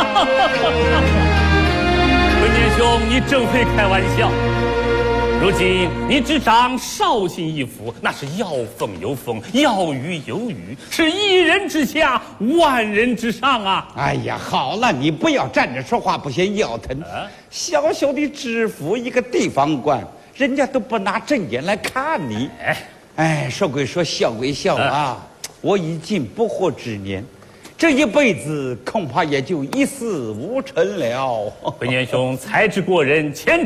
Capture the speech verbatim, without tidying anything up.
文年兄，你真会开玩笑。如今你执掌绍兴一府，那是要风有风，要雨有雨，是一人之下，万人之上啊！ 哎呀，好了，你不要站着说话，不嫌腰疼。啊、小小的知府一个地方官，人家都不拿正眼来看你。哎，哎，说归说，笑归笑啊，啊我已近不惑之年，这一辈子恐怕也就一事无成了。 文年兄才智过人，前